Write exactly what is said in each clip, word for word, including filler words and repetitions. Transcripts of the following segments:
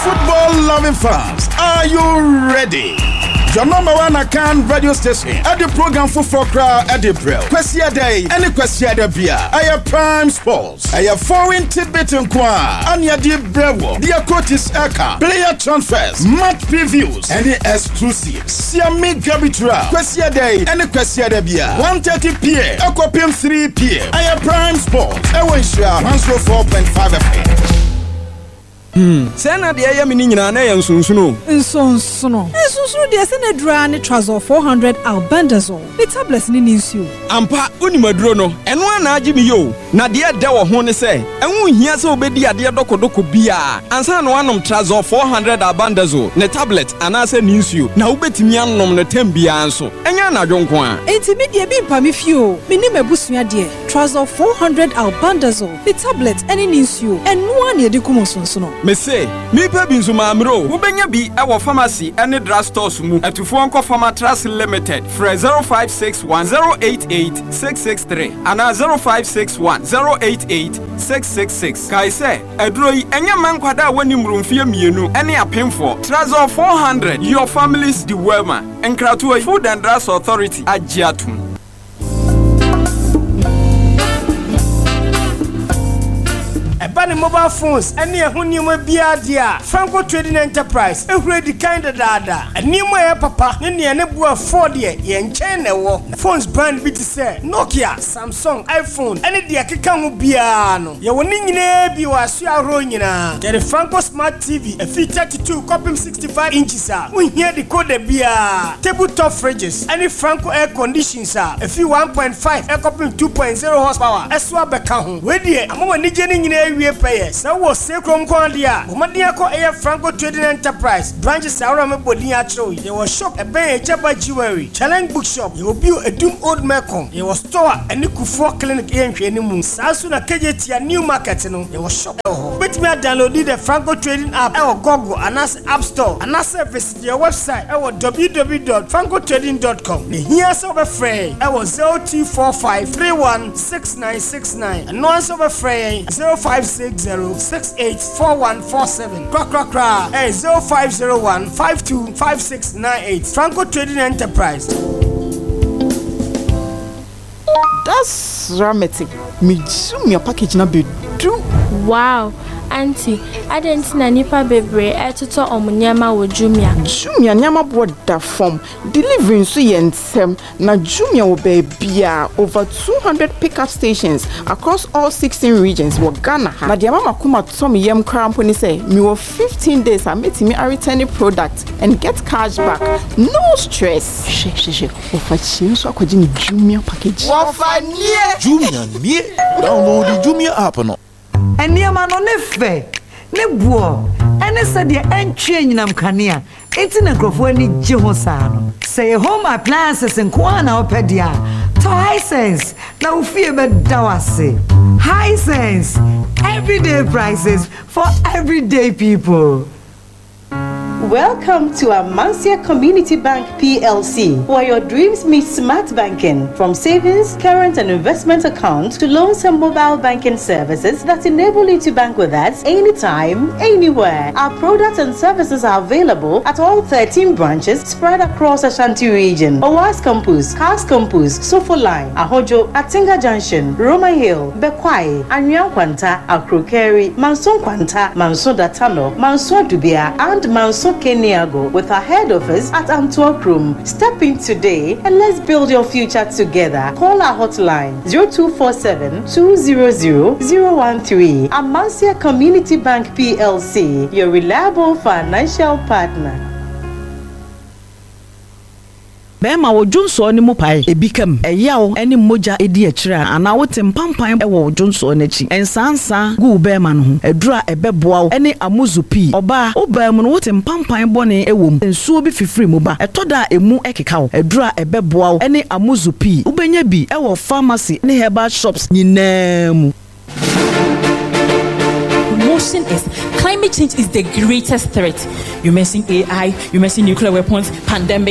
Football-loving fans, are you ready? Your number one account radio station at the program for Fokra at the Brill. Question day, any question the beer. I have Prime Sports. I have foreign tidbit and qua. Anya di Brevo. Dear coaches Eka. Player transfers. Match previews. Any exclusives. Siami Gabitra. Question day, any question the beer. one thirty p.m. Aquapim three p.m. I have Prime Sports. I will share Mansfield four point five F M. Hmm. Sena de ya mini nyina na ya nsunsuno. Nsunsuno. Nsunsuno de sena dra ne Trazor four hundred albendazole. The tablets ni ninsu. Ampa unimaduro no. Eno ana agi mi yo. Na de da wo ho ne se. Enwu hia se obedi ade dokodoko bia. Ansa no anom Trazor four hundred albendazole. Ne tablet ana se ninsu. Na ubetimi anom ne tem bia anso. Enya na dwonko a. Enti me de bi mpa me fio. Me ni mabusua de. Trazor four hundred albendazole. The tablet eni ninsu. Eno ana de komo nsunsuno. Me say, me pe binzu mamro. Ubenya bi ewo pharmacy any drugstores mu. Etufo onko Pharmatras Limited. Fre zero five six one zero eight eight six six three. Ana zero five six one zero eight eight six six six. Kai say, edro yi enya mankwada wani mrumfie mienu. Any apemfo. Trazor four hundred. Your family's the welma. Enkratu Food and Drugs Authority agiatum. Ebani mobile phones any a hunyuma biadia Franco Trading Enterprise ehwe di kind dada animo e papa ne ne ne bua four de ye nchen ne wo phones brand bi ti say Nokia Samsung iPhone any de akeka ho bia no ye woni nyina bi waso ahro nyina the Franco Smart T V a fit thirty-two copy sixty-five inches a unhia de code bia tabletop fridges any Franco air conditions a a fit one point five air copy two point zero horsepower eso abeka ho we de amama ni je ni nyina we pay so wo se krom kon dia omadia ko air Franco Trading Enterprise branches awra me bodin a chiro ye wo shop e ben echaba jewelry challenge bookshop ye obi edum old Mekong ye wo store ani Kufo clinic e nhwe ni mu sasu na kejetia new market no ye wo shop e ho bet me download the Franco Trading app e wo Google anas App Store anas visit your website e wo w w w dot franco trading dot com ne here so be free e wo zero two four five three one six nine six nine and no so be free zero five six zero six eight four one four seven. Crack crack crack. Hey zero five zero one five two five six nine eight. Franco Trading Enterprise. That's dramatic. Me zoom your package na be do. Wow. Auntie, I didn't know nipa bebre etuto omunyama wo Jumia. Jumia nyama boda form. Delivering so yensem na Jumia wo bebia over two hundred pickup stations across all sixteen regions wo Ghana. Na dia mama kuma Tommy yem kramponi say me wo fifteen days I met me a returning product and get cash back. No stress. She she she. Ofa chi so akwaji ni Jumia package. Ofa nie. Jumia nie. Download the Jumia app no. Eniama no ne fe ne buo ene se de entwe nyinam kanea enti na grofo ani gye ho saa no say home appliances nko na opedia to Hisense na ofie be dawase Hisense everyday prices for everyday people. Welcome to Amancia Community Bank P L C, where your dreams meet smart banking. From savings, current and investment accounts to loans and mobile banking services that enable you to bank with us anytime, anywhere. Our products and services are available at all thirteen branches spread across Ashanti region. Owas Campus, Cars Campus, Sofo Line, Ahojo, Atinga Junction, Roma Hill, Bekwai, Anyan Kwanta, Akrokeri, Manson Kwanta, Manson Datano, Manson Dubia, and Manson Keniago with our head office at Antwerp Room. Step in today and let's build your future together. Call our hotline zero two four seven two zero zero zero one three. Amancia Community Bank P L C, your reliable financial partner. Bema wo Junso ni mupai ebikam eyawo eni moja edi akira ana wote mpampan e wo Junso n'achi ensansa gu bema no ho edura ebeboa eni amuzupi oba obam no wote mpampan bone ewom ensuo bi fifiri mu ba etoda emu ekeka wo edura ebeboa eni amuzupi ubenya bi e wo pharmacy ne herbal shops nyinam. Motion is climate change is the greatest threat. You mention A I, you mention nuclear weapons, pandemics.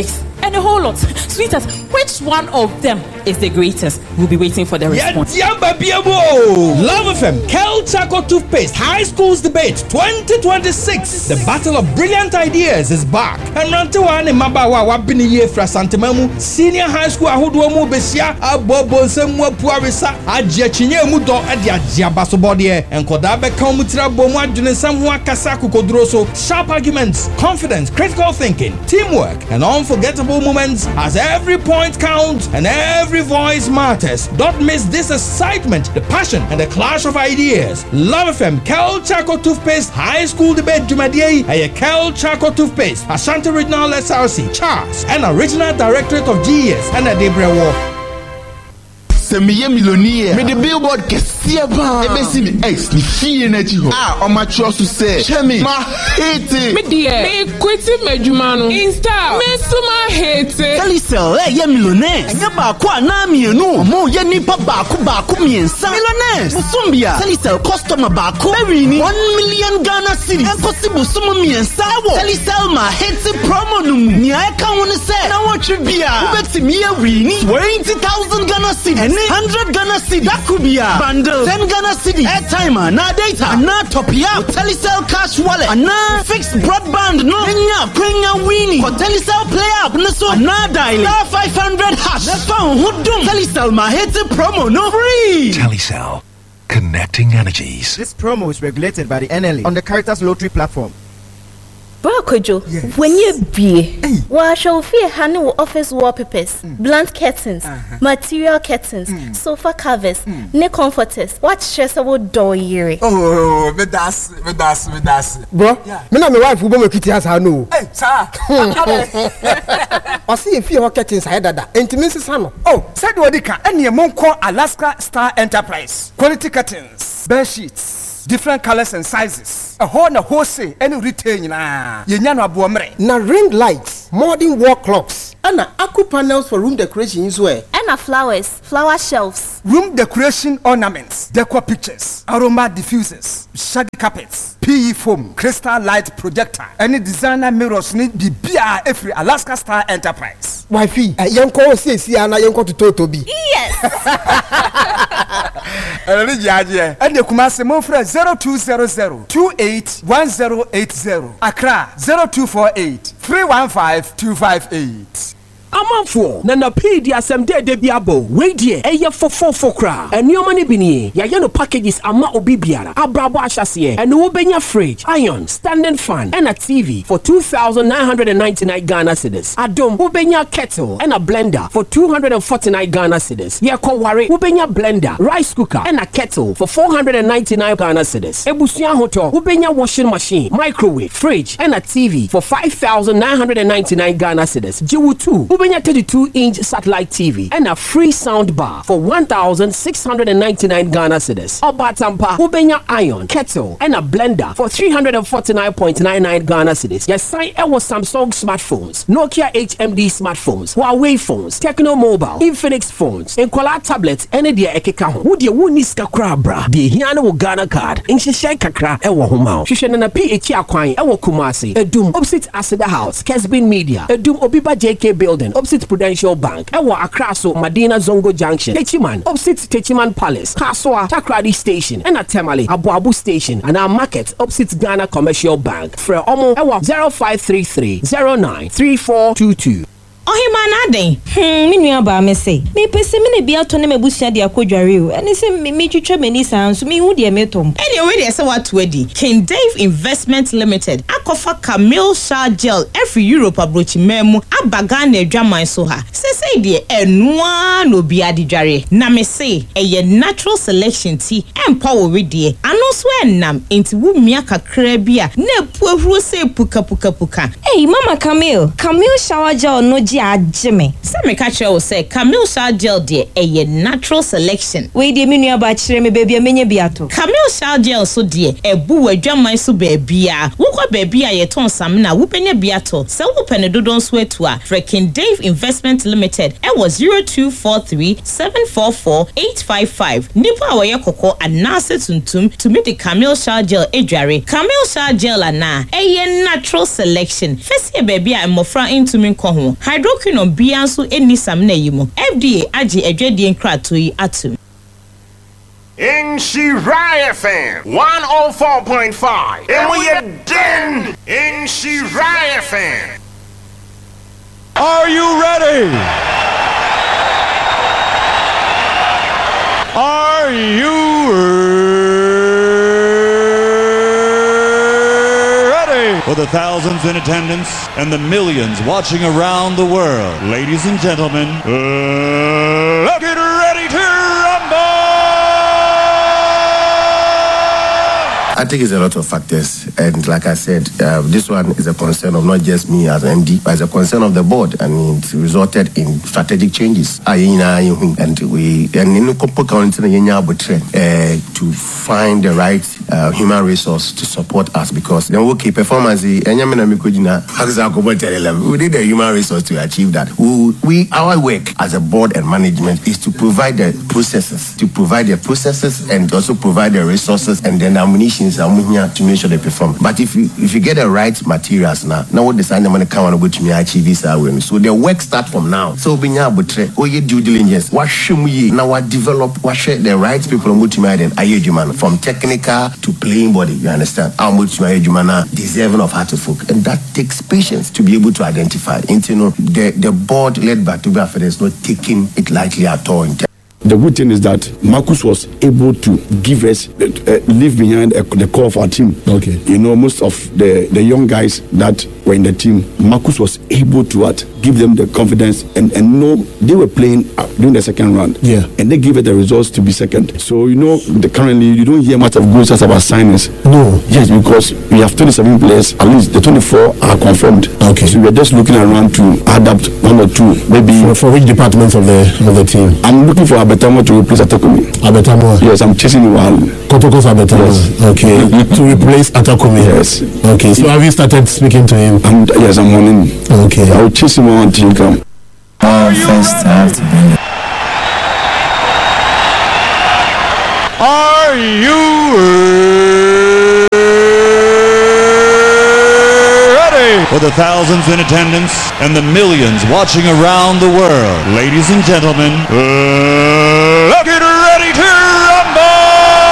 and a whole lot. Sweetheart, which one of them is the greatest? We'll be waiting for the response. Yeah, yeah, Love F M, Kel Chaco Toothpaste, High Schools Debate twenty twenty-six. The Battle of Brilliant Ideas is back. And Rantewan and Mabawa Wabini Ye Fra Santemamu, Senior High School Ahuduamu Besia, Abobo Semwa Puarisa, Ajia Chinye Mudo, Adia Jiabasobodie, and Kodabe Kamutra Bomwa Junesamwa Kasaku Kodroso, sharp arguments, confidence, critical thinking, teamwork, and unforgettable moments as every point counts and every voice matters. Don't miss this excitement, the passion, and the clash of ideas. Love F M, Kel Chaco Toothpaste, High School Debate Jumadiye, and Kel Chaco Toothpaste, Ashanti Regional S R C, Charles, and Original Directorate of G S, and a Debre War. Semiye millionaire. Me the billboard kesiye ba. Ebe si mi ex ni fiye na chi ho. Ah, o ma trust say. Chemi, ma hate. Me dear, me kwiti mejumano. Insta, me suma hate. Telecel, eh, ye millionaire. Enya ba ko ana mienu. Omo ye nipa ba ko ba ko miensa. Millionaire. Busumbia. Telecel customer ba ko. Very ni one million Ghana cedis. Enkosi busuma miensa wo. Telecel ma hate promo numu. Ni aka woni say. Na wo twibia. Ubeti mi ye wini twenty thousand Ghana cedis. one hundred Ghana cedi. That could be a bundle. ten Ghana cedi. Airtime, na data, na top ya. Telecel cash wallet, na fixed broadband. No, Kenya, Kenya winning. For Telecel play up, no so na dial. Star five hundred hash. The phone who dum. Telecel ma hate promo no free. Telecel, connecting energies. This promo is regulated by the N L A on the Caritas Lottery platform. Kojo, yes. When you be, wa shall fear handle office wallpapers, mm. blunt curtains, uh-huh. material curtains, mm. sofa covers, mm. neck comforters. What stressful door year? Oh, me das, me das, me das. Bro, yeah. Me na my wife who be kiti has her no. Hey, sir. I see if you curtains I dada. Intimacy sano. Oh, said wadika. Any monko Alaska Star Enterprise. Quality curtains, bed sheets, different colors and sizes. A whole na wholesale any retail na yenya no abuomre na ring lights, modern wall clocks, and aqua panels for room decoration as well. And flowers, flower shelves, room decoration ornaments, decor pictures, aroma diffusers, shady carpets, P E foam, crystal light projector, any designer mirrors need be bia every Alaska Star Enterprise. Wifey, uh, yanko say see ana yanko to Totobi. Yes. And the Kumasi Mofra zero two zero zero two eight one zero eight zero. Accra zero two four eight three one five two five eight. Amanfo na na pay di asem de de biabo we die eye fofo fokra enioma ne bini ya ye no packages ama obi biara abrabo ahyase ene wo benya fridge iron standing fan and a T V for two thousand nine hundred ninety-nine Ghana cedis adom wo benya kettle and a blender for two hundred forty-nine Ghana cedis ye konware wo benya blender rice cooker and a kettle for four hundred ninety-nine Ghana cedis ebusuan hoto wo benya washing machine microwave fridge and a T V for five thousand nine hundred ninety-nine Ghana cedis jiwu two thirty-two inch satellite T V and a free sound bar for one thousand six hundred ninety-nine Ghana cedis. Obatampa, Ubenya iron, kettle, and a blender for three hundred forty-nine point nine nine Ghana cedis. Yes, sign Ewo Samsung smartphones, Nokia H M D smartphones, Huawei phones, Techno Mobile, Infinix phones, and Kola tablets, and the Ekeka. Would you win this kakra bra? The Hiano Ghana card, in Shisha Kakra, Ewo Humao. Shishan P H Akwai, Ewo Kumasi, Edum, Opsit Asida House, Kesbin Media, Edum Obiba J K Building, Opsit Prudential Bank, Ewa Akraso, Madina Zongo Junction, Techiman, opposite Techiman Palace, Kaswa, Takradi Station, and at Temale, Abu Abu Station, and our market opposite Ghana Commercial Bank. For Omo, Ewa zero five three three zero nine three four two two. Ohima na hmm me nua ba me say me pese me na bia to na mabusua de akodware o ene se me me twetwa mani san so me hu de me tom ene we de se what adi King Dave Investment Limited akofa Camille Shah Gel every Europe abrochi memu abaga na adwaman so ha se say de enua no bia de dware na me say eye natural selection tea empower we de ano so enam enti wu mia kakra bia na puahuru se puka puka puka hey mama Camille Camille Shower Gel no ajime se me ka kire wo say Camille Shah Gel de eye natural selection we de me nua ba kire me baby amenye biato Camille Shah Gel so de ebu wadwaman so baby a wo kwa baby a ye ton sam na wo penya biato se wo pene dodon so etu a King Dave Investment Limited e was zero two four three seven four four eight five five nipa a ye kokko anase tuntum to me the Camille Shah Gel edware Camille Shah Gel ana eye natural selection fesi baby a mofra into me ko ho hydroquinone bia nso eni sam na yimo F D A age adwadie nkrato yi atum in Shirai F M one oh four point five and we are den in Shirai F M. Are you ready? Are you ready? For the thousands in attendance and the millions watching around the world, ladies and gentlemen, uh, let's get ready to rumble! I think it's a lot of factors, and like I said, uh, this one is a concern of not just me as M D, but it's a concern of the board, and it resulted in strategic changes. And we and in uh, to find the right uh, human resource to support us, because then we'll keep performance. We need the human resource to achieve that. We, we our work as a board and management is to provide the processes, to provide the processes, and also provide the resources and then ammunition to make sure they perform. But if you if you get the right materials now, now what design the money come and go to me achieve this. So the work start from now. So we need to oh you due diligence. What should we now what develop what share the right people and go to me then man from technical to playing body. You understand? How much my man deserving of heart to folk, and that takes patience to be able to identify. And you know the the board led by Toby Afede is not taking it lightly at all. In The good thing is that Marcus was able to give us, uh, leave behind uh, the core of our team. Okay. You know, most of the, the young guys that were in the team, Marcus was able to what, give them the confidence and, and know they were playing uh, during the second round. Yeah. And they gave it the results to be second. So, you know, the, currently you don't hear much of good stuff about signings. No. Yes, because we have twenty-seven players, at least the twenty-four are confirmed. Okay. So we are just looking around to adapt one or two, maybe. For, for which departments of the of the team? I'm looking for a Abetamo to replace Atakumi. Abetamo? Yes, I'm chasing one. Kotoko's Abetamo? Yes. Okay. To replace Atakumi? Yes. Okay, so have you started speaking to him? I'm, yes, I'm on him. Okay. I will chase him on until you come. Oh, first I have to bring it. Are you ready? For the thousands in attendance and the millions watching around the world, ladies and gentlemen, uh, let's get ready to rumble!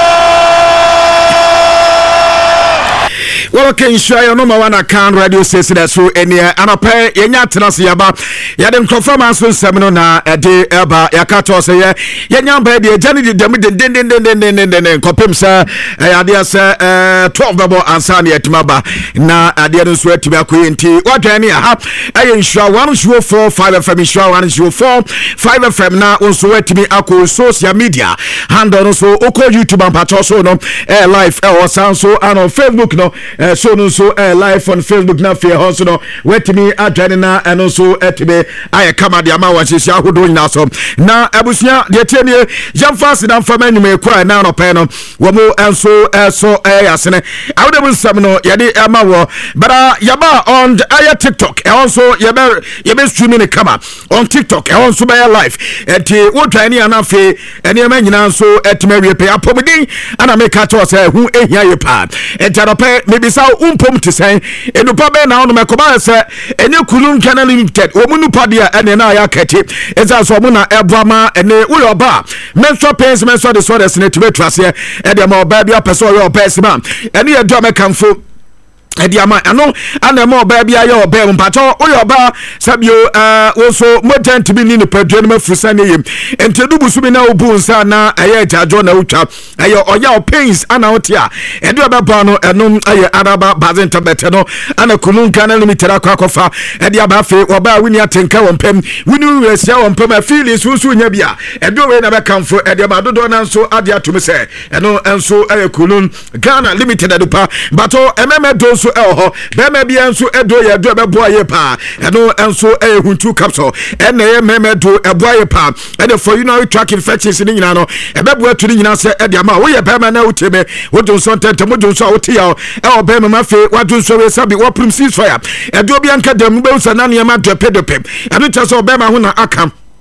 Well, okay, sure, you know, my one account radio station that's through any and I pay Yanya Tenasiaba. Yadam confirmance with seminar na a day eba Yakato say, Yanyam baby, Jenny did them, then, then, then, then, then, then, then, Copim, sir, Adia, sir, twelve double answer at Maba. Now, I didn't swear to be a queen tea. What any I ensure one show four, five F M, sure one show four, five F M now also to me ako social media. Handle also Oko YouTube and Patoso no air live or sound so and on Facebook no. Uh, so no so uh, live on Facebook na fear also no wait me adwane na and also etime aye kama de ama wa hyehyia hodo nyina so na abusia de tienie jamfa sidan fama nyime kwa na no pe no wo mo enso eso eh yasene awde bu sam no ye de ama wo bara yaba on aye TikTok e also ye be ye be streaming kama on TikTok e also be live enti wo twane ana fe ene ma nyina so etime wie pe apobodin ana make at us hu ehia ye pa entarope maybe sa umpom te sen enupa be na ono mekoba se enye kulun Canal Limited omunupa dia ene na ya kete eza so mo na ebuama ene uyoba menso pains menso de so de senetime trase e de ma oba bia person yo pesima ene ye do mekamfo Ediama ano ana mo ba bia ye oba mpacho oyoba sabio eh also modern to be ni pedro ma frusa ne yem entedu busu bi na obu nsa na aye jajo na utwa aye oya pains ana otia edu oba ba no eno aye araba bazenta bete no ana kunun Canal Limited akwakofa ediaba fe oba wini atenka wompem wini wesia wompem afili susu nya bia edu we na be kamfo ediaba dodo na nso ade atum se eno enso aye kunun Ghana Limited adupa bato ememe do so eh bema bia nso edo ye do be boa ye pa eno enso eh huntu capsule ene ye meme do eboa ye pa ene for you know track infections ni nyina no ebe boa tu ni nyina se e dia ma wo ye bema na uteme wo do so tente mo do so wote ya e bema ma fe wa do so we sabi wo prim ceasefire edo bia nka dem be usa na ne ma do pedo pem eno che so bema ho na akam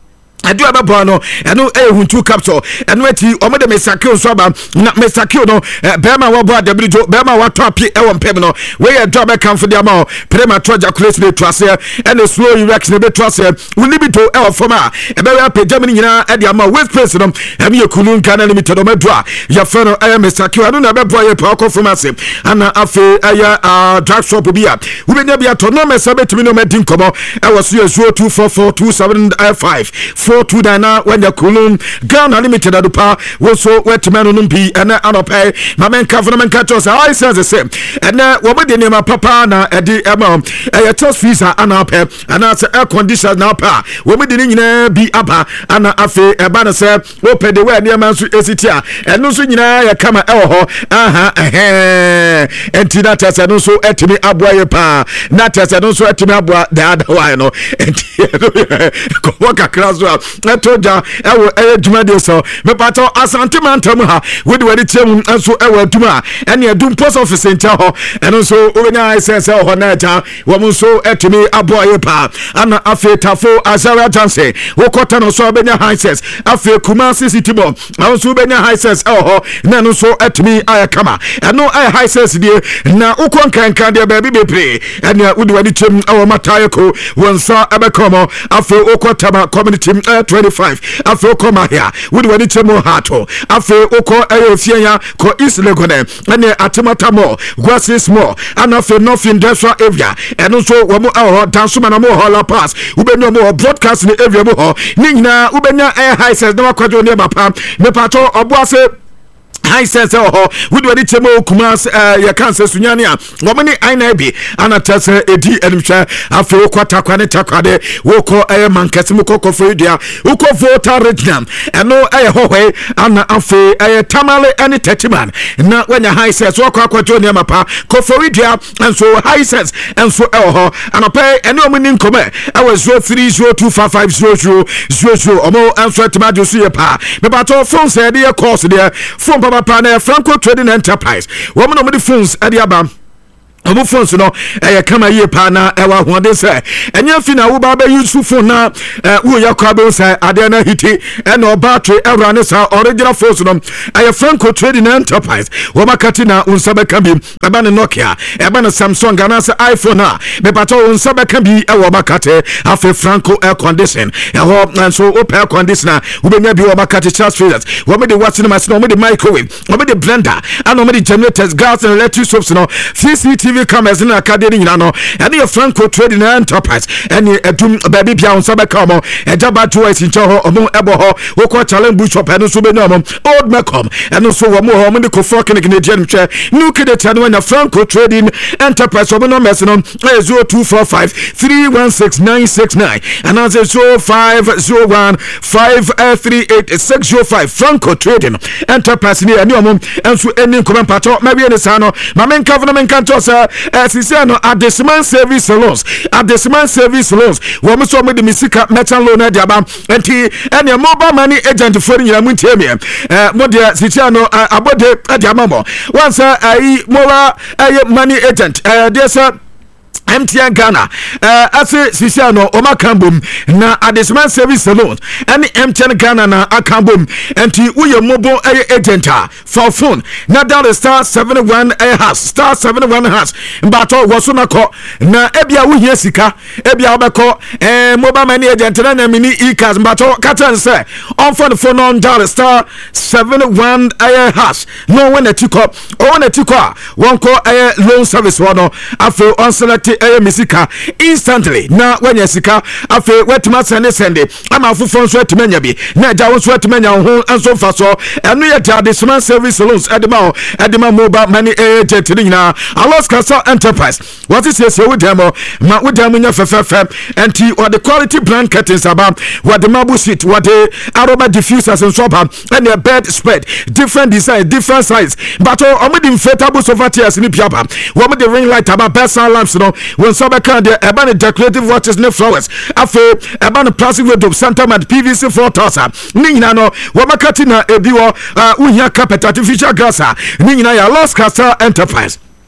adu ababo no eno eh huntu capsule eno ati omo de mesakio so aba na mesakio no bema wa bo adabirijo bema wa to apie e won pem no we ye do be kan for dia ma premature ejaculation to ase eno slow erection be to ase unibito e of forma e be we page mini nyina e dia ma waste place no em ye kulun kan limited o medua ya fe no e mesakio eno na be bo ye pa ko formacy ana afi aya drug shop bia we be nya bia to no mesabe timi no medin komo e was zero two four four two seven five four two dana when you kulum Ghana limited adupa woso wetmanu numpi ene anope mamen government catchers I says the same ene wo be de nema papa na edi ema e test freezer anape ana se air conditioner na pa wo be de nyina bi aba ana afi eba na se wo pe de we nema nso esitia eno nso nyina ya kama e wo ho aha eh enti na tese no so etimi aboa ye pa na tese no so etimi aboa the other one no enti ko waka kraso etoja ewo ejuma de so me pato asante mantam ha we de wadi tiam enso ewo aduma ene adum post office ntia ho eno so obenya sense ho na ta wo mun so etimi aboye pa ana afetafo azara janse wo kota no so obenya highses afe kumasi sitibo na so obenya highses ho na no so etimi ayakama eno ay highses die na ukon kankan de baby bepre ene we de wadi tiam ewo matayeko wonsa abekomo afe okota ba community twenty-five afi koma here we wani chemo hato afi oko ayefia ya ko East Legon ene atemata mo Gwasis mo ana afi North Industrial area eno so wo mo aho dansuma na mo hola pass ubenya mo broadcast ni area mo ho ni nyina ubenya air high sense na wakwajo ne bapa me pato oboase high sense oh we do any temo kumas ya cancer sunyani a wo mani aina bi ana tese edi enhwe afi kwata kwane takwade wo ko eh mankese mu kokko fodua wo ko voter region eno eh hohwe ana afi eh tamale any tetiman na wanya high sense wo ko akwato ne mapa ko fodua enso high sense enso eh ho ana pay ene omuni nkome eh was zero three zero two five five zero zero zero zero omo enso timajo su ye pa me ba to phone say dey course there phone papa na Franco Trading Enterprise wo mo no mo phones ade aba omo phones no eh kama ye pa na e wa hoden say enya fi na wo ba ba use phone na wo yakwa be say ade na hiti e no battery e run say original phones no eh Franco Trading Enterprise wo makati na unsabe kan bi e ba ne Nokia e ba ne Samsung na say iPhone na me pato unsabe kan bi e wo makate afi Franco air condition e ho so open air conditioner wo be nya bi wo makate charge freezers wo me de washing machine wo me de microwave wo me de blender and wo me de generators gas and electric soaps no C C T V cameras in academy nyina no ene ye Franco Trading Enterprise ene edum baby bia unsa be come e jaba to esi ncho ho omo ebo ho wo ko challenge bush shop ene so be no old Macom ene so wo mo ho mo de ko for clinic ne dia nhwe nu kede tano na Franco Trading Enterprise omo no mess no zero two four five three one six nine six nine and as zero five zero one five three eight six zero five Franco Trading Enterprise ni ene omo enso eni comment pato ma bi ene sa no ma men government kan to sa Sisi no Adesman Service Loans Adesman Service Loans wo mo so mo de misika merchant loan de aba enti ene mobile money agent for nyina mu ntiem eh mo de sisi no abode de amamo once ai mola ai money agent eh de sa M T N Ghana uh, ase sisia no oma kambom na Adesman Service Loan any M T N Ghana na akambom enti uye mobile agent for phone na dial star seven one hash star seven one hash mbato woso na ko na ebia wo hia sika ebia obeko eh mobile money agent na na mini e-card mbato katan say on phone phone on dial star seven one hash no when a tiko o when a tiko won ko eh loan service wono after on select eh misika instantly na wanya sika afi wetima sende sende ama afufo nso etimanya bi na aja wo nso etimanya ho anso faso enu ye Adesman Service Loans edema edema mobile money agent nyina Alaska Star Enterprise what is say we demo ma we demo nya fefefe enti or the quality brand curtains aba what the marble sheet what the aroma diffusers and so on and the bed spread different design different size but o mo the inflatable sofa chairs ni piaba wo mo the ring light aba best lamps no when some kind there about decorative watches ne flowers afi about plastic window Santa Mat P V C floor tosser ni nyina no wo makati na ebi wo uhia carpet artificial grass ni nyina ya Lost Castle Enterprise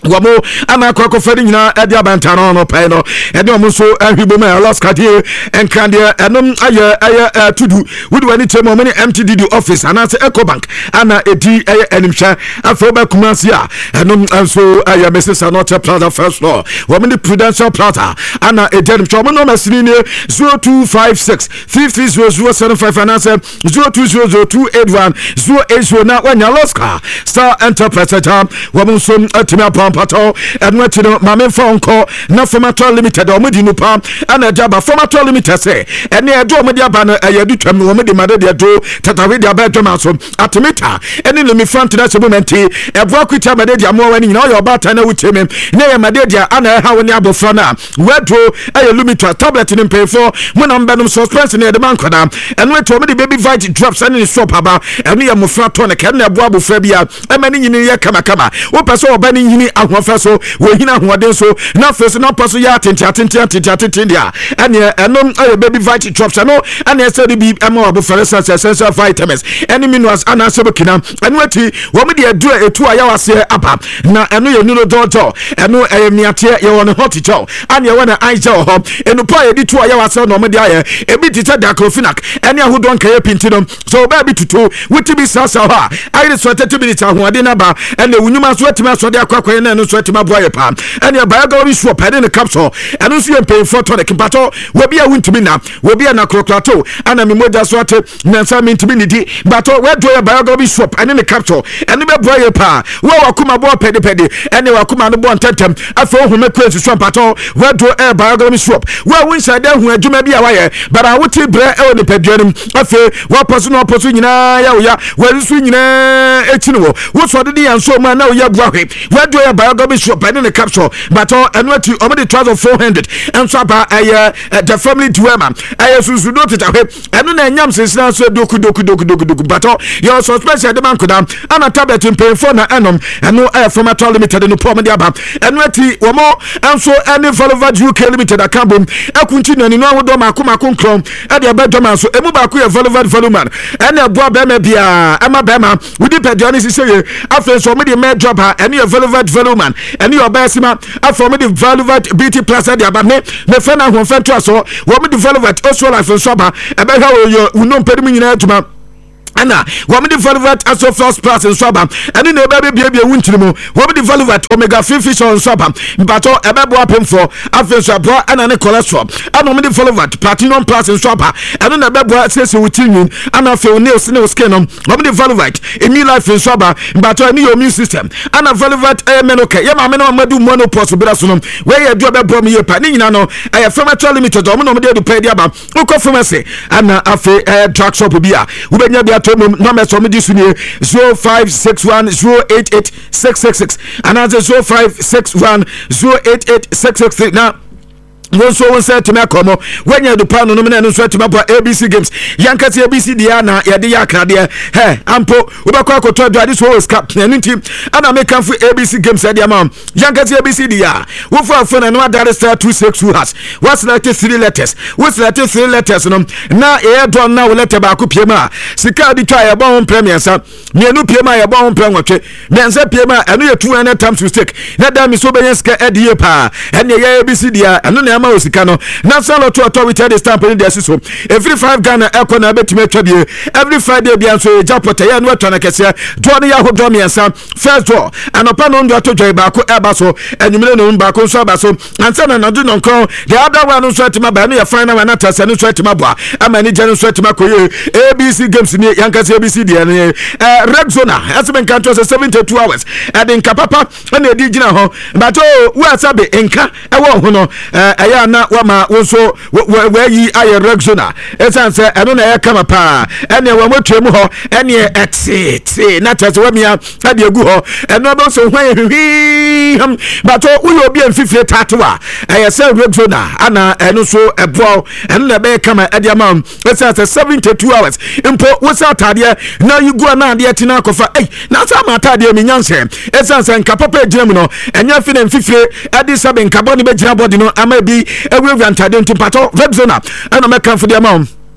wamo ana kwako fadi nyina edi abantano no pay no edi omo so ahwibo ma Alaska die enkrande enom aye aye tudu wudu wani temo many M T D D office ana se Ecobank ana edi aye enimhwa afro ba kumasi a enom anso aye Missus Anota Plaza first floor wamini Prudential Plaza ana edi enimhwa omo no masini ne zero two five six three three zero zero seven five ana se zero two zero zero two eight one zero eight zero na wanya Alaska Star Enterprise time wamo so atimi pato and you know mame phone call na formato limited o mudi nupa ana jaba formato limited say ene edo mudi aba na ayadu twam o mudi made de do tatawe de aba dwama so atimita ene no mi front na sementi ebo akwita made de amo wani na o yobata na wuteme na ye made de ana ha woni abofra na wedro aye limiter tablet ni mpefo mo na mbenum suspense na de mankoda ene to mudi baby vite drops ene shop aba ene ye mofra tonic ene ebo abofra bia emani nyini ye kama kama wo pese obani nyini ahofra so we hina hoden so na first na paso ya atenti atenti atenti atenti dia ene enom aye baby vite drops no ene said bi ama abofra essential vitamins ene minerals ana sebokina ene wati wo me de adu etu ayawase aba na eno ye nuno dodo eno aye miate ye won hot chow ane ye wona aija ho eno pa ye di tu ayawase no me de aye ebi tita daclofenac ene ahodon kaye pinti no so ba bi tutu wuti bi sasa ha aye so thirty minutes ahoade na ba ene wunyuma so atima so de akwakwa na no so atima boye pa ene biography swap ene ne capsule eno so ye pay for tonic mpato we bia wuntimi na we bia na krokrato ana mi moja so ate na sa mintimi nidi bato we do ye biography swap ene ne capsule ene be boye pa we wakuma bo pede pede ene wakuma no bo ntentem afa ohume kwensu swap mpato we do e biography swap we won sade hu adwuma bia waye bara wuti bre e oni peduanim afa wa poso no poso nyina ya ya we su nyina echini wo wo so de yan so ma na wo ya buahwe we do ye biography swap ene ne capsule bato eno ati omo de twelve four hundred and so ba aye the family duema aye susu do tetawe eno na nyam sesina so doku doku doku doku doku bato your suspension de man koda ana tablet in pay for na enom eno aye formato limited no pom de aba eno ati wo mo enso any Valovat U K limited akambom akunti na ni no ahodo makoma konkrom e de aba doma so emu ba ko ye Valovat voluman ene abo ba ma bia ama ba ma wudi pediani siseye afen so me de me job ha ene ye Valovat voluman ene yo ba sima afọ me de Valovat beauty plus de aba me me fe na ho fe to so wo me de Valovat also life so ba e be ha wo yo unom pedim nyina atuma ana wo me de Valovat aso first plus in swaba ene na ebe bia bia wuntirimu wo me de Valovat omega three fish on swaba mbato ebe bo apemfo afen so abo ana ne cholesterol ana me de Valovat platinum plus in swaba ene na ebe bo sese wutinin ana fe nails ne skin no wo me de Valovat emi life in swaba mbato ene your immune system ana Valovat e menoke ye ma me na madu monopause bira so no we ye do ebe bo me ye pa ni nyina no e Formato limited o me no me de do pay dia ba uko pharmacy ana afe e drug shop bia wo benya bia number so me dis zero five six one zero eight eight six six six and that's zero five six one zero eight eight six six six now won so won say to me akomo when you do pan no me no so to me A B C games yankati A B C dia na ye de yakra de he ampo we be kwa koto do ade so escape na ntim ana me kan fu A B C games dia mam yankati A B C dia wo fu afo na no adare star two six two has what select three letters what select three letters no na e do na wo letter ba ko pie ma sika di twa ye bon premier sa me nu pie ma ye bon premier nwotwe me nsa pie ma eno ye two hundred times mistake na da mi so be sika e die pa ene ye A B C dia eno na ma osika no national lottery authority dey stamp in there so every five Ghana echo na betime atwabie every Friday bia so jackpot ya no atwa na kese draw no ya ho draw miensa first draw anopa no ndo atodwa ba ko eba so enumere no ba ko so aba so ansa na ndu no nkon the other one no so atima ba no ya final one atasa no so atima bo ama ni je no so atima koye A B C games ni yankase A B C dia eh Rexona asem kan to seventy-two hours and in kapapa na edi gina ho but oh we asabe enka e wo ho no eh ya na wama wonso we yi aye Rexona esanse eno na ya kama pa ene wa motwemu ho ene etete na tese wa mia ade egu ho eno bo so hwan hwi but oh we obi amfifie tatwa eye se Rexona ana eno so ebo eno na be kama ade ama esanse seventy-two hours impo wosa tade na yugu na ade tina kofa eh na sa ma tade mi nyanse esanse nkapapa ejina mu no enya fi na mfifie ade sabe nkabo ne be jina body no ama bi ewura ntade ntimpato Rexona ana me kan for the amount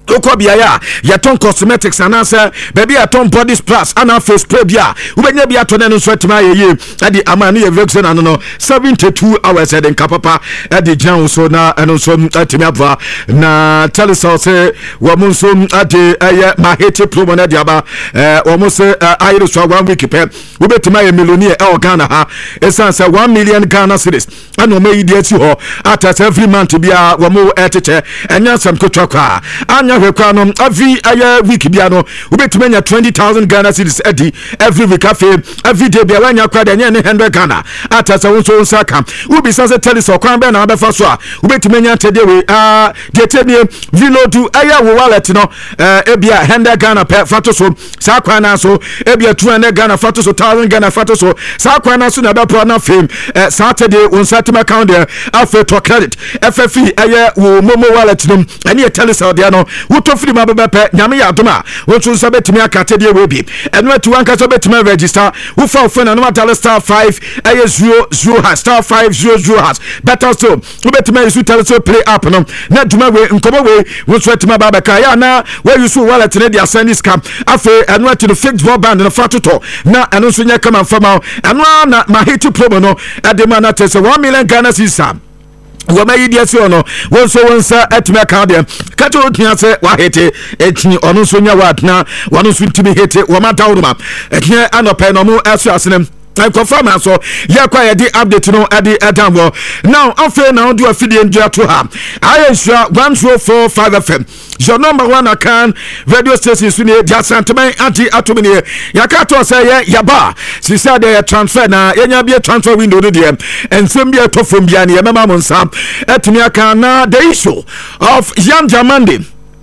okobia ya yaton cosmetics anasa baby yaton body splash ana face spray bia ubenya bia to ne no so atima ye ade amanu ye vexen ano no seventy-two hours eden kapapa ade jan so na eno so atimi aba na telesal se wo mun so ade eye mahete promo na de aba eh wo mun se ayiro so one week pe ubetima ye millionaire e Ghana ha esan se one million Ghana cedis ano me yidi ati ho at every month bia wo mu eteche enya sam kotwa anya hwekwa no every aya week bia no ubetima nya twenty thousand Ghana cedis edi every week afi every day bia wanya kwa de nya one hundred Ghana at so so saka ubi sase tell so kwan be na abefa so a ubetima nya tede we ah de tedie vilo do aya wo wallet no eh ebia one hundred Ghana per fato so sa kwan na so ebia two hundred Ghana fato so one thousand Ghana fato so sa kwan na so na be pro na fame eh Saturday on Saturday account there afi to credit F F E aya wo momo wallet no ene e tell so there no wo to free ma be pe nyame ya doma wo so so betimi akate de we bi eno atu anka so betimi register wo fa phone no matter star five aya zero zero has star five zero zero has better so wo betimi use tell so play app no na duma we nkomo we wo so betimi ba be ka ya na we use wallet ne dia send scam afi eno atu the fixed broadband no fa toto na eno so nya kama fama eno na ma hit promo no edema na tese one million Ghana cedis wama yidi ase ono wonso wonsa atime ka de kato otua se wa hete etini ono so nya wa atna wano so ntimi hete wama dawruma etine anope no mu aso asnem I confirm so ya kwa yedi update no adi edamwo now afa na do afidie ndia to ha ayesha one oh four point five F M your number one account radio station suni dia sentiment anti atomini yakato say ye yaba si said they transfer na yenya bia transfer window no dem ensem bia to from bia ne mema monsa etimi aka na the issue of Yan Jamande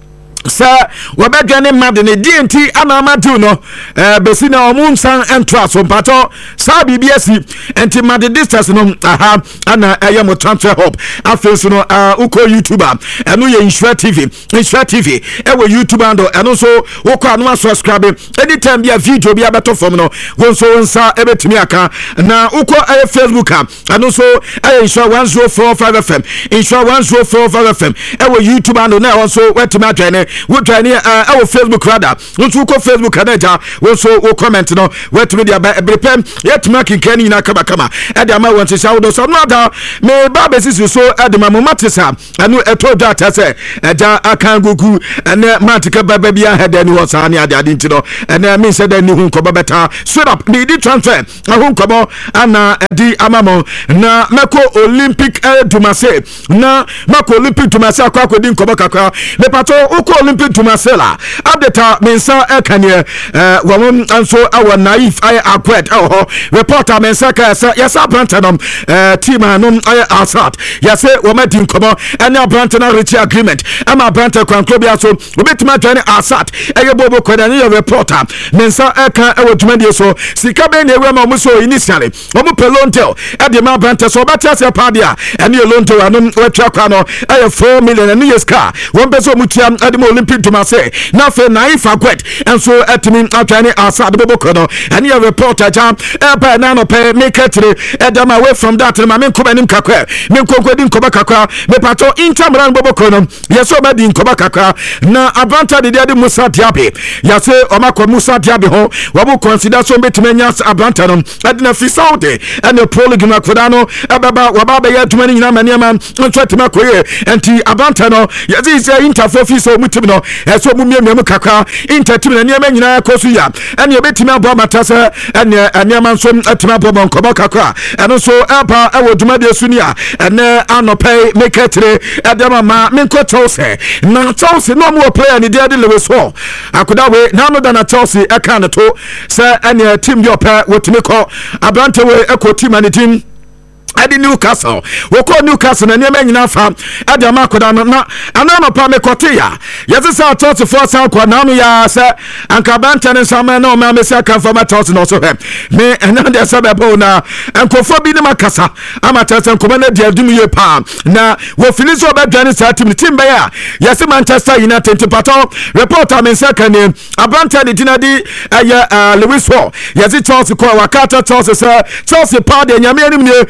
sa wabegane mad ne D N T ana amadu no eh besina omunsan entra so pato sa B B S enti mad distance no aha ana ayemo transfer hub afenso no uko YouTuber eno ye Insure T V Insure T V ewe YouTuber ando eno so uko anu subscribe anytime bia video bia beto form no wonso wonsa ebetimi aka na uko ay Facebook eno so ay Insure one oh four point five F M Insure one oh four point five F M ewe YouTuber ando na wonso wetimi atwene wo try uh, our Facebook rather won't go Facebook anaja so wo comment no wet media by prepare yet marking kani na kama kama e dey ma want to show so no da me ba besis so e dey ma matisa anu eto data say eja akan gogu ene matika baba bia head any was ani ade ade ntino ene me say dan ni hu nkoba beta straight up me di transfer ahun nkoba ana di amamo na meko Olympic Dumase na meko Olympic Dumase akwa akodi nkoba kakra me pato uko Olympic Dumasela update mensa ekanye eh won anso our naif I akwet oh reporter mensa ka yesa brantanom eh team anom I asat yese wo madi nkomo ene brantana reach agreement ama branta kwanklobia so obetima join asat eye bobo kwadani your reporter mensa eka ewo dwumade so sika be na ewe ma mo so initially omo pelontel e de ma branta so betia se padia ene lontel anom wetwa kwa no eye four million ene yeska won be so mutia ade mo Olympic Dumase na fe naif agwet enso etimi atwane asad bobo kono ene your reporter jam e ba na no pe make it e dem away from that ma me nkoba nim kakwa me nkonkodi nkoba kakwa me pato intamran bobo kono yeso ba di nkoba kakwa na abanta de de Musa Diabe yase omako Musa Diabe ho wabo consider so betimi nya abanta no adina fi Saudi ene prologue na kodano ababa wababa ya tumani nyina maniama nso tima koye enti abanta no yase say interfo fi so mutim no eso mu miamia mu kakra intertim na niam nyina kosu ya ene obetimi abo matasa ene aniama nso atimi abo nkoba kakra eno so apa ewo dumade sunia ene anopay meketre adama ma menko Chelsea na Chelsea no mo player ni dia de Lewis Hall akoda we na no da na Chelsea e kan to se ene team bi opa wotimi ko abrante we eko team ani team adi Newcastle woko Newcastle na niam nyina fa adi amakoda no na anama pa me kotia yesi sa Chelsea for san kwa na no ya se anka banta ne sama na o ma me se kan fa ma Chelsea no so he me ena de se be bo na enkofo bi ne makasa ama Chelsea nkoma na dia dum ye pa na wo finish oba dwane sa team team be ya yesi Manchester United pato reporter me se kan ni abanta de dinadi aya Lewis Hall yesi Chelsea kwa wakata Chelsea se Chelsea pa de nyame anim ne ene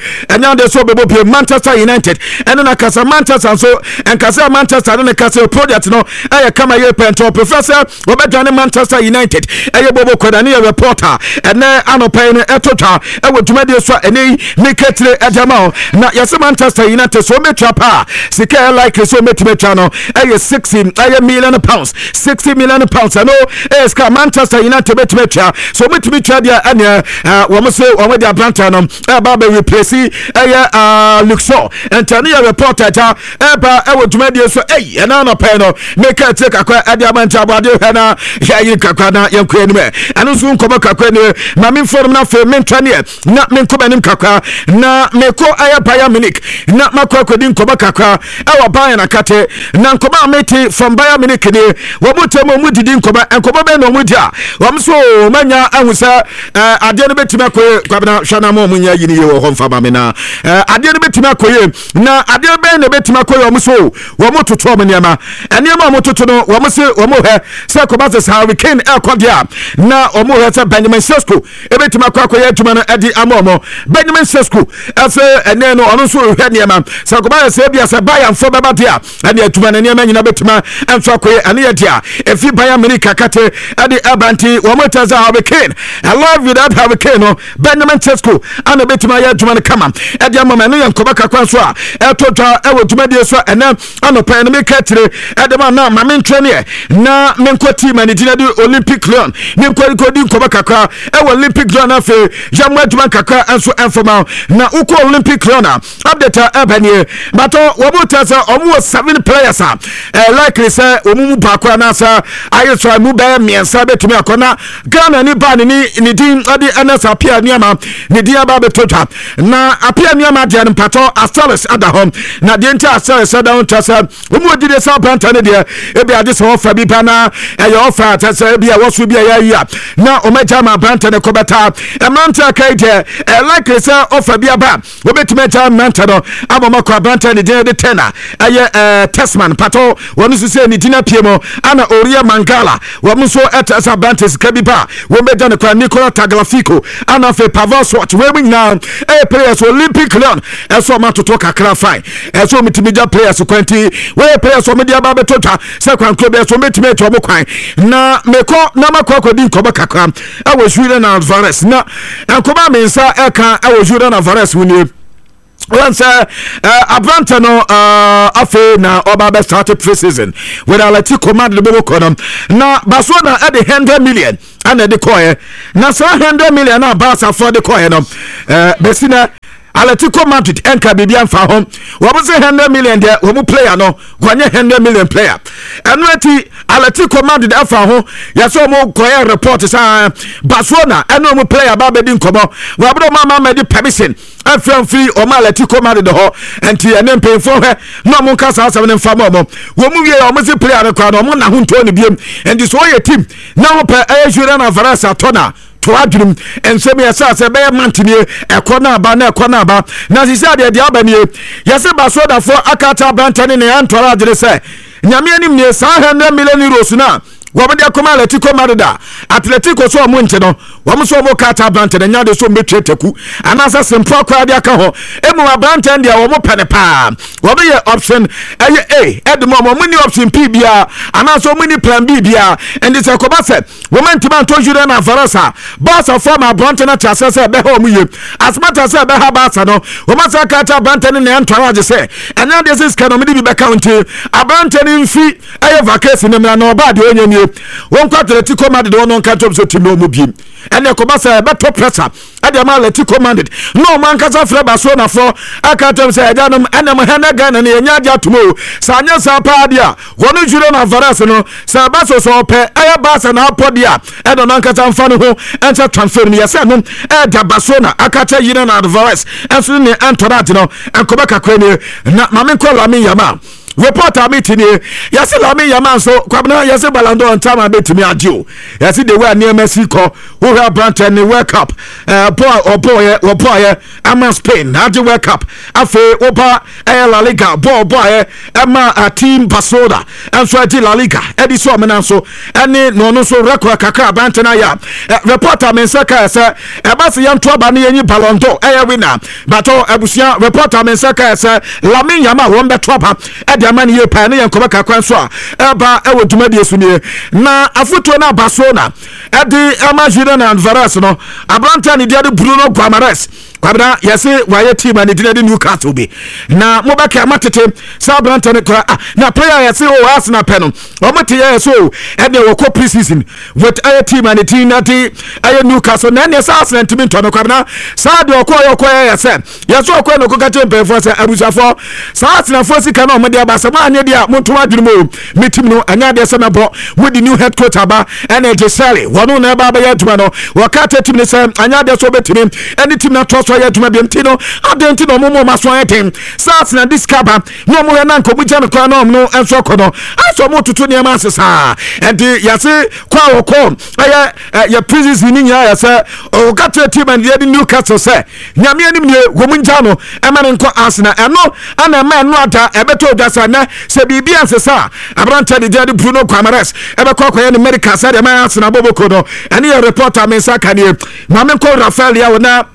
enya de so bebo pie Manchester United eno na kasa Manchester so en kasa Manchester ne kasa project no eye kama ye pento professor obedwane Manchester United eye bobo kwadane ye reporter ene anopai ne etotwa ewo dwumade so ene meketire edama na yese Manchester United so metwa pa sika like so metimetwa no eye sixty eye million pounds sixty million pounds no eye ska Manchester United metimetwa so metimetwa dia ene wo mo se wo de abranta no e ba be replace eye Luxor entani ye reporter ta e ba ewo dwumade so eye ene anopai no meketire kakwa edama ntabade hena ya yi kakwa na yankwa ni me anu so nkoba kakwa ni na me form na fe mentwane na me nkoba nim kakwa na me ko aya Bayern Munich na makwa kwedi nkoba kakwa ewa Bayern akate na nkoba meti from Bayern Munich ni wo mutemo mu didi nkoba nkoba be no mu dia wo mso manya ahusa ade no betima koye kwabna hwana mo munya yi ni ye wo homfa ma me na ade no betima koye na ade be no betima koye wo mso wo mototo mo niama eniama mototo no wo mse wo mo he se ko ba se Harry Kane e kodia na wo mo he se Benjamin Sesko e betima kwa koye adwuma no edi amomo Benjamin Sesko ase ene no ono so hwe niama se ko ba se bia se Bayern fo beba dia ene adwuma no niama nyina betima enso koye ane ye dia e fi Bayern Munich kakate edi abanti wo mo te se Harry Kane I love you that Harry Kane no Benjamin Sesko ane betima ye adwuma no kama edi amomo no yankoba kakwa so a etotwa e wo dwuma die so ene anopa ene mekatire edi ma na ma mentwene na menkoti mani dina di Olympic Lyon menkori kodi nkoba kakwa e wo Olympic Lyon afi jamu adwuma kakwa enso enfoma na uko Olympic Lyon update abanye bato wobutasa omu seven players a likely say omu bakwa na sa ayeswa mu ba miensa betumi akona Ghana ni ba ni ni din odi N S apia niama ni dia ba betotwa na apia niama dia mpato Astalis adahom na de ntia Astalis adahom tasa omu odide sa planta ne dia e bia de so ofa bi bana e yo ofa tasa e bia wosu bia ya ya na omeja ma planta ne kobata e manta kaide e likely say ofa bia ba obetumi ta manta no aboma kwa planta ne dia de tena aye Tesman pato wonu su se ni dina piemo ana Oria Mangala wo mso etasa bantes kabiba wo meja ne kwa Nicola Tagliafico ana fe Pavos what we now e players Olympic Lyon e so matoto kakra fine e so mitimija players kwanti we players o media ba betota se kwan club e so metime to mo kwan na meko na makwa kwadi nkoba kakra e wo Julian Alvarez na enkoba mensa e kan e wo Julian Alvarez woni once uh, uh, Abranta no uh, afe na oba be started pre-season with Atletico command the bobo konom na Barcelona at the one hundred million and the koye na so one hundred million na Barca for the koye no uh, besina Atletico Madrid enka bibia mfa hom wo bo say one hundred million there wo mu player no gwanye one hundred million player enweti Atletico Madrid afa ho yaso mo koye report sa Barcelona eno mu player ba be di nkomo wo bro mama medi permission afran free o ma Atletico Madrid ho enti ene mpemfo he no mo kasa asem ne mfa mo wo mu wie o mo se player no kwa no mo na ho nto ne biem enti so ye team na ho pe e Julian Alvarez atona to adwum ensem yesa se be mantini ekona ba na ekona ba na sisi de de abanie yese Barcelona for akata brantani ne antwara adire se nyame anim ne one hundred million euros na wọ́n de akoma Atletico Madrid Atletico so ọmọ nche no wọ́n so ọmọ kata brante na nya de so metwe teku anasa simple kwa de aka ho emu brante ndia wọ́n pene pa wọ́n ye option eye A edmo mo ni option P bia anasa mo ni plan B bia and this akoba se wọ́n ntima to Julian Alvarez Barca former brante na chase se be ha omuye as much as be ha Barca no wọ́n sa kata brante ne ntwara age se anya de sis kanomidi bi be count abrante ni mfi eye vacation ne na oba de onye won kwa Atletico Madrid won kan top so team no mu biem ene ko ba say better pressure ade ma Atletico Madrid no man kasa fra Barcelona for aka tom say ajanum ene mo hana Ghana ne nya aja tomo sa anya sa pa dia wonu juro na Alvarez no sa ba so so pe aya Barca na podia e do nan kasa mfa no ho encha transfer mi yesa no e da Barcelona aka ta yire na Alvarez enso ne Antorat no enko ba kakra ne na ma men ko la men yama reporter meeting here yesi Lami Yaman so kwabna yesi balando on time abetimi agio yesi the way near Mexico who have Branton the World Cup uh boy or boy or boy ama Spain had the World Cup afe opa eh La Liga boy boy ama a team Barcelona and so di La Liga edi so amena so ene no no so record kakra Branton aya reporter mensaka say e ba se yam to ba ne yin Ballon d'Or eh winner but abusia reporter mensaka say Lami Yaman won be to ba e man ye pa ne yankoba kakwan so a eba e wodumadi esu ne na afoto na Barcelona e di Amajina na Alvarez no abranta ne dia de Bruno Guimaraes kwabra yesi waye team and the Newcastle be na mobaka amatete sa abranta ne kwa na player yesi o Arsenal pe no omete yesi o e de wo pre-season with a team and the team na di aye Newcastle na ne sa Arsenal team to no kwabra sa de okoye okoye yesi yesi okoye no kokate pe for say abusafo sa Arsenal for sika na omede aba sama anye dia monto adwene mo meeting no anya de se mebo with the new head coach aba and e Jesali wono na aba ba ya tuma no wakata team ne se anya de so betimi any team na trust ya tuma biam tino adenti no momo maso ayetem sats na discover no mo ya na nkobu jana kwa no no enso kono aso mo tutu ne ma sesa and yase kwa woko aya ya prison ni nya yase wakata team and the Newcastle say nyame anim ne womunja no emane nko Arsenal eno ana ma no ada ebeto dasa na se bibia nsesa abranta de de Bruno Guimaraes ebe kwa kwa ne America sa de ma Arsenal boboko no ene ya reporter mensaka ne mame ko Rafael ya na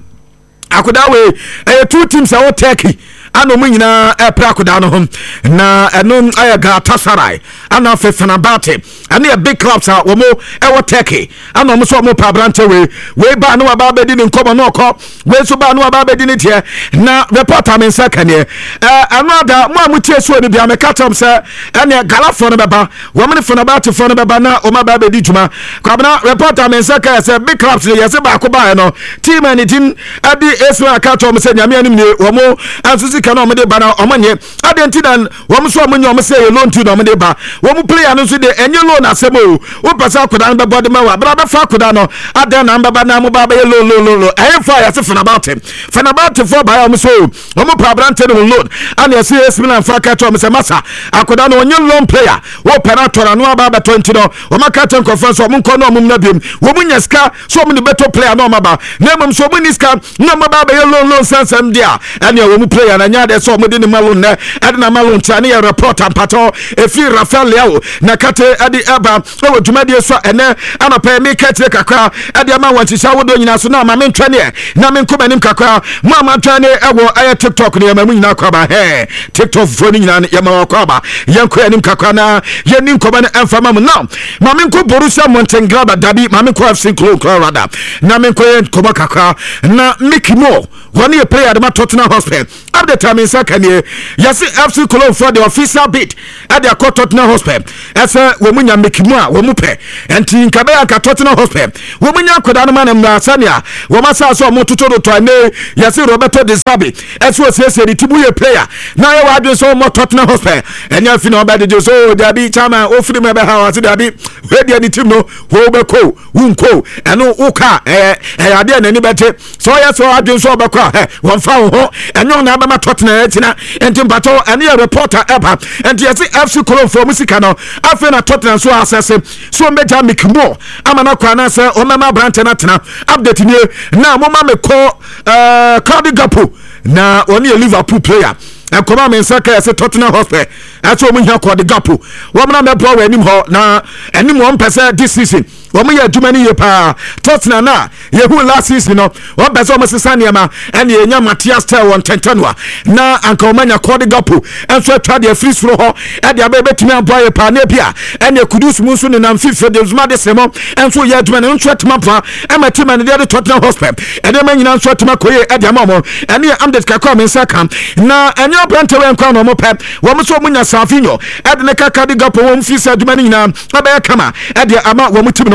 akodawe eh two teams are Turkey ano munyina e prakoda no hom na eno ayaga Tasaray ana Fenerbahce ana big clubs a wo mo e wo Turkey ana mo so mo pa branche we we ba no aba bedi ni nkomo no ko we so ba no aba bedi ni tie na reporter men second eh another mo amutie so ni bia me katom se ene Galafo no beba wo mo Fenerbahce fo no beba na o ma ba bedi juma kwabna reporter men second se big clubs ye se ba ko ba no team and team adi eswa katom se nyame anim ni wo mo ansusi kana omede ba na omanye adenti dan wo mo so omonye omo se ye loan to na omede ba wo mo player no so de enye loan asemo wo pasa akoda no be body ma wa bra be fa akoda no adan na mbaba na mo ba be loan loan loan ayi fa ya se Fenerbahce Fenerbahce for ba omo so omo pa brante no loan and ya se esmina fa ka to omo se masa akoda no onye loan player wo penatora no aba ba twenty no wo maka ten conference wo mo nko no omo na biem wo mo nyaska so omo ne beto player no omo ba na mom so omo niska no omo ba be loan loan sansam dia and ya wo mo player na nya de so mo de ni malon na adna malon chane ya report ampato efi Rafael Leao na kate adi aba o dwumade so ene anapa me kate kakra adi ama wanchisa wodo nyina so na ma me ntwane na me nkomanim kakra mo ama ntwane ewo aye TikTok ne ma nyina kwaba he TikTok fo ni nyina ya ma kwaba yanko anim kakra na yenim koba na emfama mo na ma me nko Borussia Mönchengladbach dabi ma me nko F C Colorado na me nko koba kakra na Mickey Moore one year player at Tottenham Hotspur at the time in second year yes F C Cologne for the official bid at the Tottenham Hotspur as a woman Mickey Moore womupe and tin kabea ka Tottenham Hotspur woman kodana man na sania womasa so mo tuto to ane yes Roberto De Zerbi as was say the tibuye player na ya wadwe so mo Tottenham Hotspur and ya fino ba de so there be chama ofri me be ha wase there be we dey the team no wo be ko wunko eno uka eh eh ade na ni bete so yes so adwe so be one found ho and you never Tottenham etina and Timpato and your reporter eba and yes F C Cologne for musica no afen na Tottenham so assess so meja Mickey Moore amana kwana say o mama Branton atena update ni na mo ma me call uh Cody Gakpo na oni a Liverpool player and come on saka as Tottenham Hotspur that's what we hear called the Gakpo woman na me we anim ho na anim one percent this season woman ya jumani ye pa Tottenham na ye who last season no one percent almost saniama and ye nya Matthias Tel one tentanwa na anka omanya called the Gakpo and so try the free throw ho and the baby to me boy pa na bia and ye kudus munsu ne nam fifa de zuma de semo and so ye jumani nso tma pa and my team and the Tottenham Hotspur and the man nso tma koye e dia mamo and ye am de ka come saka na enyo brante we nkwa no mo pe wo mo so munya Safinho e de ne kaka de Gakpo wo mfi sa jumani na abe kama e de ama wo mo team no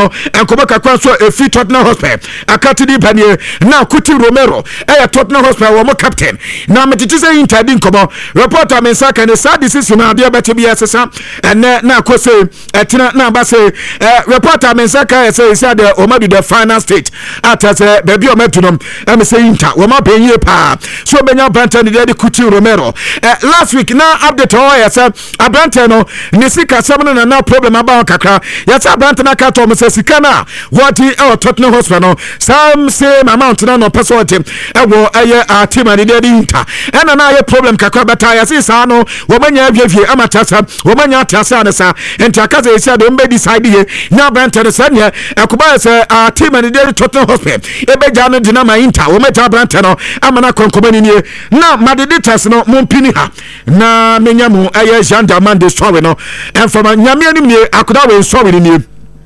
no enkomo kakwa so efi Tottenham Hotspur akati di panie na Kuti Romero eh Tottenham Hotspur wo mo captain na metiti say Inter di nkomo reporter men saka ne sad decision na dia beti bi asesa ene na akose etina na ba say reporter men saka say say the omadu the final stage ata say baby omedunom em say Inter wo ma benye pa so benya Brantano de Kuti Romero last week na update o ya say Brantano ni sika seven na na problem about kakra ya say Brantano ka to me say sika na what e Tottenham Hotspur no some same amount na no person team e wo aye a team and de Inter and na aye problem kakra beta ya say sa no wo manya aviavie amatasa wo manya atasa na sa enti akaza e say do mbe decide ye na Brantano say ne akuba say a team and de Tottenham Hotspur e be ja no dinama Inter wo meta Brantano amana konkomani nie na madeditas no mompini ha na menyamu aye Jean Diamande story no and from nyame anim nie akoda we story nie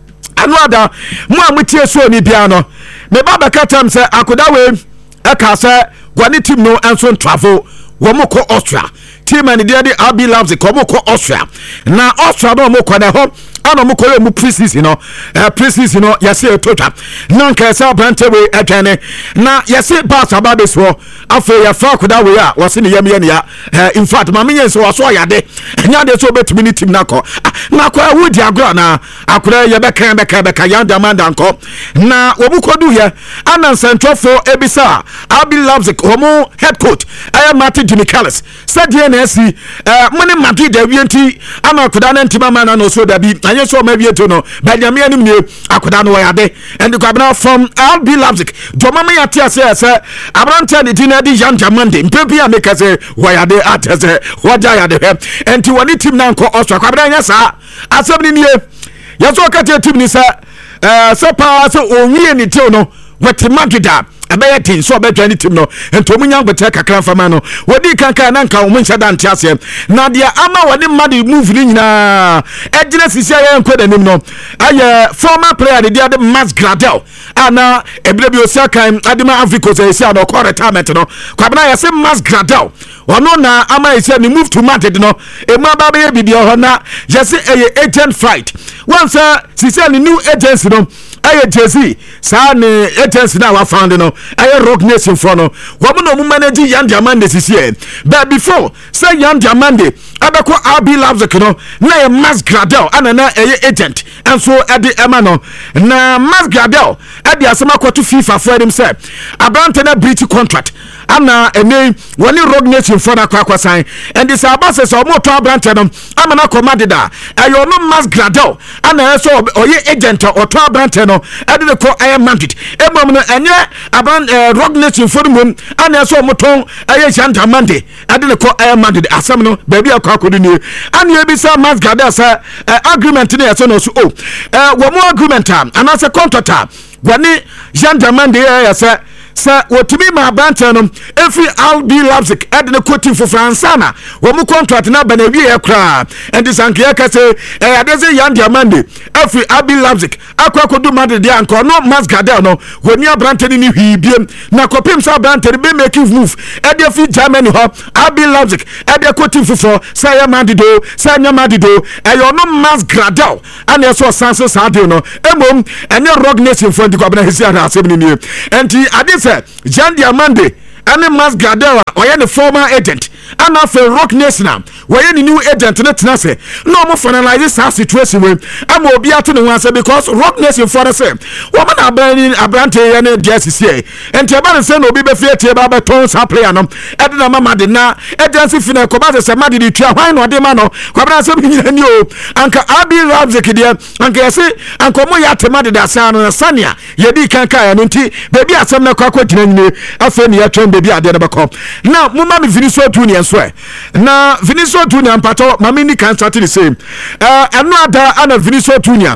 another mo amutie so ni bia no me baba katam say akoda we aka say gwani team no enso travel wo mo ko Austria team and dey R B Leipzig ko mo ko Austria na Austria no mo ko na ho ana mo ko mu preseason no eh preseason no yase etotwa na nka say Brantano we atwane na yase Barca ba be so afa ya fa akoda we a wase ne yam ye ne ya in fact ma menye so waso yade nya de so betumi ni team na ko na ko wudi agro na akoda ye be kan be kan be kan yanda manda nko na obu kodu ye ana centrofo ebisa R B Leipzig homo head coach I am Martin Demichelis said ye na si eh money Madrid da wienti ana akoda na ntima ma na no so da bi anye so ma bi eto no Benjamin anim ne akoda no yade and the governor from R B Leipzig do mama ya tia say say Abrante ne din di Jean Diamande mpempi a make say wayade atese waja yade he enti woni team na nko Austria kwabra nya sa asem ni nie yeso kate team ni sa eh so pa so onwie ni team no wati Madrid abaya tin so be twenty team no ento munya gbete kakra fama no wodi kankan na nka wo muncha da ntiase na dia ama wodi mad move ni nyina ejina sisi aye nkoda nim no aye former player de dia de Mas Gradel ana ebile bi osiakan adima Africa say sia no call retirement no kwabna ya say Mas Gradel ono na ama isia ni move to Madrid no e ma ba be bibia ho na yesi eye agent fight once sisi ni new agency no aye Jesse sa ne agency na wa found no aye Rock Nation for no wo mo no mu manage Yan Diamande sisi e but before say Yan Diamande abeko R B Leipzig no na e Mas Gradel ana na aye agent enso ade ema no na Mas Gradel ade asema kwato FIFA for him say Abrante na breach contract ana ene woni Rock Nation for na kwakwa sign and this abase so mo to Abrante no ama na commandida ayo no Mas Gradel ana so oye agent o to Abrante no ade ko aye Madrid emom no enye aban Rock Nation for mum ana so mo ton aye Jean Diamande ade ko aye Madrid asam no baby akwa akodu ni ana ebisa Mas Gradel sa agreement na so no so oh eh wo mo agreement am ana se contract gwani Jean Diamande ya sa sa wotimi ma Brantano every R B Leipzig ade ne coaching for Fransana wo mu contract na bana wie ekra and this ankia ka say eh ade say Yan Diamande every R B Leipzig akwa kodu Madrid dia anko no Mas Gradel no woni Brantano ni hwibiem na kopim sa Brantano be make move ade fi Germany ho R B Leipzig ade coaching for say ya Madrid do say nya Madrid do eh yo no Mas Gradel ane so sanso sa de no emom ene Rock Nation for the kwabena hisi ara asem ni ni enti ade Jean Diamande and Mas Gradel oye the former agent and after Rock Nation where the new agent na tena say no mo finalize this situation we am obi ato ne wan say because Rock Nation for the same woman abani Abrante and D S C and Tiaban say no be be fear Tiaba be ton sa player no e na mama de na agency fina ko ba say madi di twa hwan no de ma no kwabra say bi ni o anka R B Leipzig dia anka say anka mo ya tema de da sa no sania ye di kanka ya no nti baby asem na kwa kwa gina nyine afa ni ya twem baby ade na bako na mo ma me Vinicius Junior so na Vinicius Junior mpato mama ni kan start the same eh eno ada ana Vinicius Junior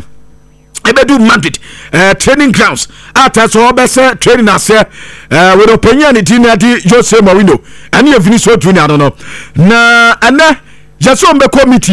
ebedu Madrid uh, training grounds ata so obese training ase uh, we do penya ni team adi Jose Mourinho ani Vinicius Junior no no na ana jaso mbe committee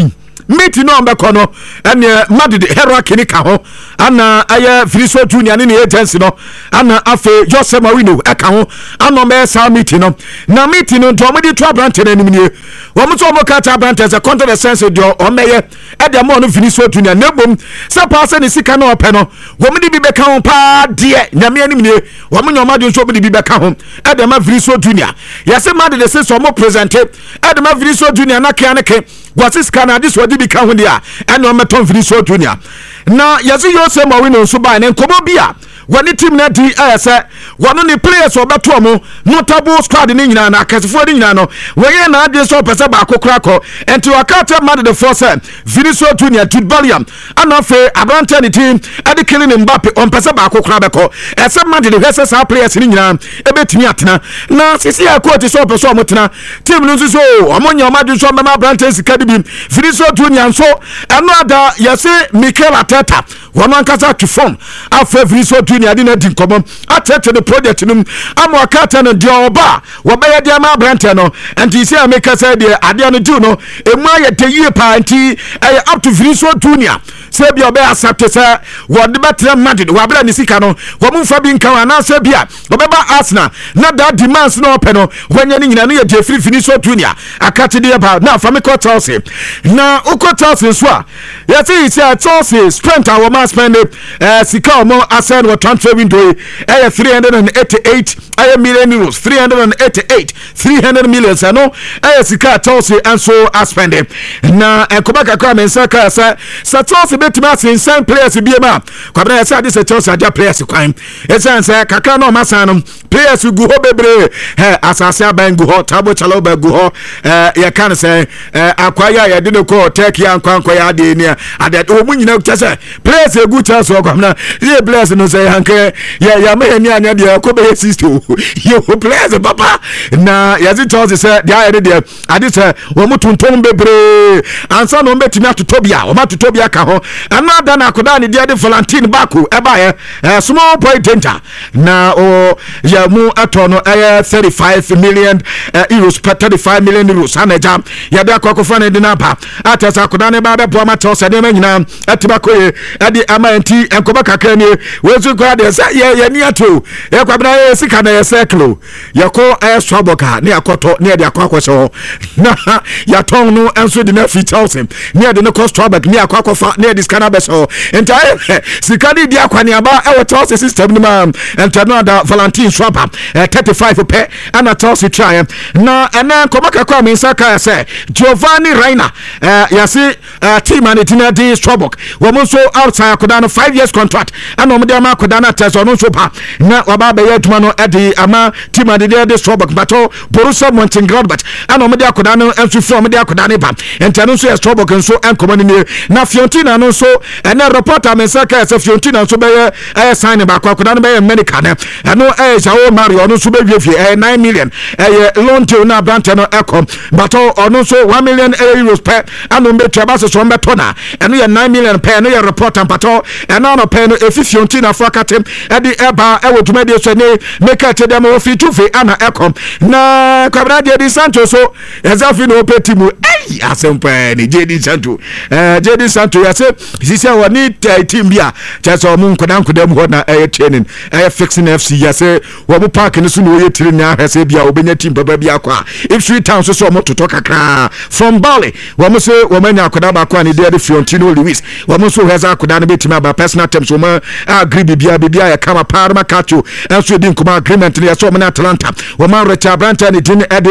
meeting no mbeko no ene Madrid Hierarchy ni ka ho ana aye Filiso Junior ni agency no ana afe Jose Mourinho eka ho ana me sa meeting no na meeting no to omedi to branch na nim nie wo mo to mo ka ta branch as a content sense do o meye e de mo no Filiso Junior na bom se pass ni sika na ope no wo mo di bi beka ho pa de na me anim nie wo mo nyoma de so mo di bi beka ho e de ma Filiso Junior yase ma de se so mo present e de ma Filiso Junior na ke na ke wasis kana dis wadi bi ka ho dia e no meton Filiso Junior na yase yo se ma we no so ba ne nkomo bia wani team na di ese wano ni players obeto mo notable squad ni nyina na akasefo ni nyina no weye na ade so pese ba akokra ko enti wakata mad the force Vinicius Junior Jude Bellingham ana fe abrante ni team ade Kylian Mbappe on pese ba akokra be ko ese mad the hese sa players ni nyina ebetimi atena na sisi akoti so pese o motena team no so omonya o mad so mama abrante sika di bi Vinicius Junior so eno ada yese Mikel Arteta wano ankasa to form afa Vinicius Junior adi na di nkomo atete the project num ama akata no dia oba wo be ya dia ma brante no anti say ameka say dia ade no do no emu aye de yie pa anti up to Vinicius Junior say bia obe accept say wo de betre Madrid wo abla ni sika no wo mu fa bi nkan ana say bia obe ba Arsenal na that demands no open no wanya ni nyina no ye de free Vinicius Junior akate dia ba na fa me ko Chelsea na uko Chelsea so a ye say say Chelsea spent our man spend eh sika mo assign what transfer window eh three hundred eighty-eight eh million euros three hundred eighty-eight three hundred million no eh sika Chelsea and so spend na enkoba kakra men saka sa sa Chelsea betima sin players bi ma kwabra sa this Chelsea dia players kwan esan sa kakra no masan players gu ho bebre eh asase aban gu ho tabo chalo ba gu ho eh ya kan say eh akwaya ya de ko take ya nkwankwa ya de ni ade o mu nyina kuse players egu Chelsea kwamna ye players no say hanke ya ya me ni anya de ko be sixty yo players papa na ya zi Chelsea say dia ya de ade say wo mutuntum bebre ansa no metimi atotobia wo matotobia ka ho another na koda ni dia de Valentine Baku e ba ye small boy danger na o ya mu atono eh thirty-five million uh, euros per thirty-five million euros anaja ya da kwakofo na de na ba atasa koda ne ba be bo ma Chelsea de manyina atiba koye ade amanti enkoba kakra ni wezu kwa de say ye ye ni ato ye kwabna ye sika na ye circle ye ko eh swaboka ne akoto ne de akwakoso na ya ton no enso de na fi Chelsea ne de ne cost swaboka ne akwakofa ne de scanner beso entai sika di dia kwani aba e Chelsea system ni ma entano da Valentine Swaba thirty-five pe ana Chelsea try na ena koma kakra me saka say Giovanni Reina ya si team and tina di Swabok wo mo so outside koda no five years contract ana mo de ma koda na test no so pa na waba be yatuma no edi ama team and di Swabok bato Borussia Mönchengladbach ana mo de koda no enso from de koda ne ba entano so Swabok nso enkomo ni na Fiorentina no so ena reporter me saka say Fiorentina so be eh sign ba koda no be America na eno eh Joao Mario no so be wiefie eh nine million eh loan to na brante no ekom bato ono so one million euros per ano me traba so mbeto na eno ye nine million per no ye reporter bato eno no per no Fiorentina for akatem e di eba e wotuma de so ne make it dem o fi tufe ana ekom na kwabra de di Santos so ezafi no petimu eh asempa ni Jedi Santos eh Jedi Santos ya se sisi woni team bia cheso mu nkoda nkoda mu na eh training eh fixing F C ya se wo bu park ni so no ye tiri na hese bia obenya team baba bia kwa if three town so so mo toto kakra from Bali wo mo se wo manya akoda ba kwa ni de Fiorentino Luis wo mo so heza akoda na betima aba personal terms wo ma agree bibia bibia ya kama parma kacho enso di nkuma agreement ni ya so mo na Atlanta wo ma Richard Brandt ni din